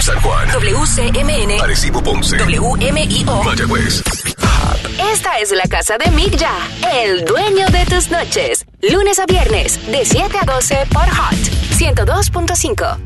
San Juan. WCMN. Arecibo, Ponce. WMIO. Mayagüez. Esta es la casa de Mick Ya, el dueño de tus noches. Lunes a viernes, de 7 a 12 por Hot 102.5.